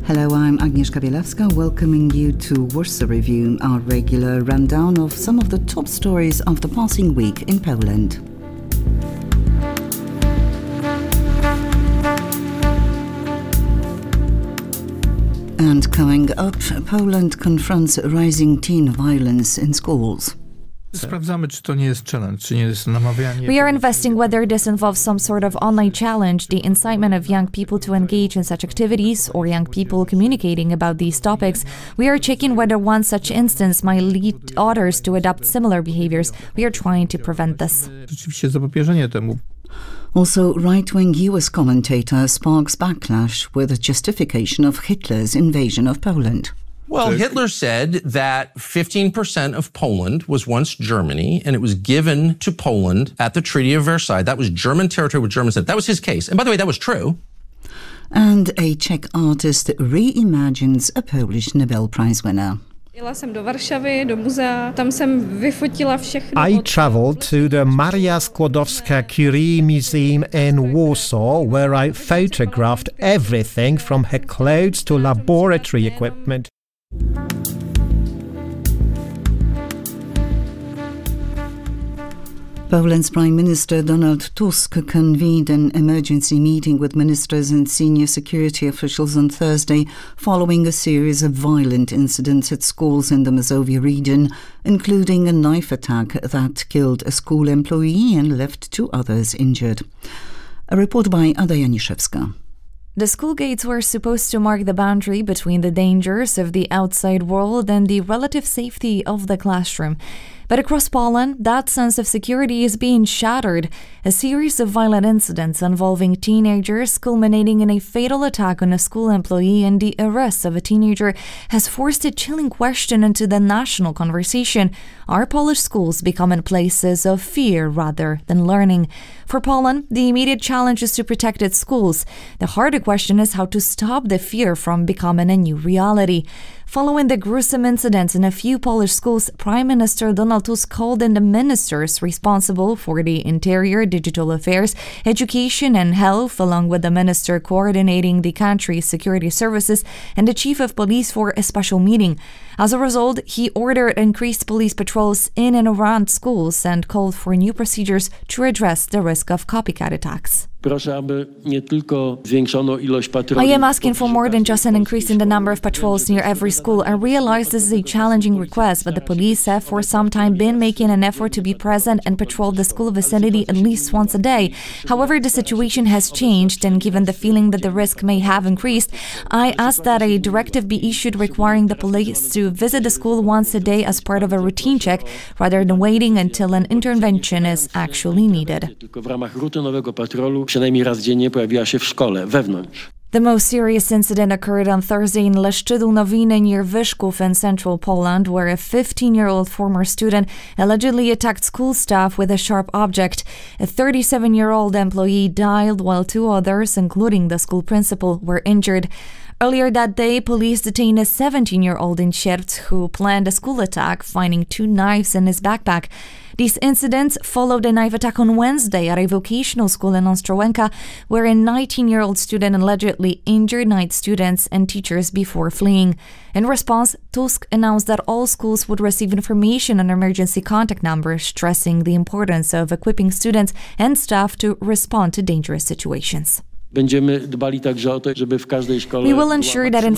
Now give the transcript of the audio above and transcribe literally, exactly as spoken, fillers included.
Hello, I'm Agnieszka Bielawska, welcoming you to Warsaw Review, our regular rundown of some of the top stories of the passing week in Poland. And coming up, Poland confronts rising teen violence in schools. Sprawdzamy, czy to nie jest challenge, czy nie jest namawianie. We are investigating whether this involves some sort of online challenge, the incitement of young people to engage in such activities, or young people communicating about these topics. We are checking whether one such instance might lead others to adopt similar behaviors. We are trying to prevent this. Rzeczywiście zapobieżenie temu. Also, right-wing U S commentator sparks backlash with a justification of Hitler's invasion of Poland. Well, Hitler said that fifteen percent of Poland was once Germany, and it was given to Poland at the Treaty of Versailles. That was German territory with German said. That was his case. And by the way, that was true. And a Czech artist reimagines a Polish Nobel Prize winner. I traveled to the Maria Skłodowska-Curie Museum in Warsaw, where I photographed everything from her clothes to laboratory equipment. Poland's Prime Minister Donald Tusk convened an emergency meeting with ministers and senior security officials on Thursday following a series of violent incidents at schools in the Mazovia region, including a knife attack that killed a school employee and left two others injured. A report by Ada Janiszewska. The school gates were supposed to mark the boundary between the dangers of the outside world and the relative safety of the classroom. But across Poland, that sense of security is being shattered. A series of violent incidents involving teenagers culminating in a fatal attack on a school employee and the arrest of a teenager has forced a chilling question into the national conversation. Are Polish schools becoming places of fear rather than learning? For Poland, the immediate challenge is to protect its schools. The harder question is how to stop the fear from becoming a new reality. Following the gruesome incidents in a few Polish schools, Prime Minister Donald Tusk called in the ministers responsible for the interior, digital affairs, education and health, along with the minister coordinating the country's security services and the chief of police for a special meeting. As a result, he ordered increased police patrols in and around schools and called for new procedures to address the risk of copycat attacks. I am asking for more than just an increase in the number of patrols near every school. I realize this is a challenging request, but the police have for some time been making an effort to be present and patrol the school vicinity at least once a day. However, the situation has changed, and given the feeling that the risk may have increased, I ask that a directive be issued requiring the police to visit the school once a day as part of a routine check, rather than waiting until an intervention is actually needed. The most serious incident occurred on Thursday in Leszczydu Nowiny near Wyszków in central Poland, where a fifteen-year-old former student allegedly attacked school staff with a sharp object. A thirty-seven-year-old employee died while two others, including the school principal, were injured. Earlier that day, police detained a seventeen-year-old in Sierpcz who planned a school attack, finding two knives in his backpack. These incidents followed a knife attack on Wednesday at a vocational school in Ostrołęka, where a nineteen-year-old student allegedly injured nine students and teachers before fleeing. In response, Tusk announced that all schools would receive information on emergency contact numbers, stressing the importance of equipping students and staff to respond to dangerous situations. We will ensure that in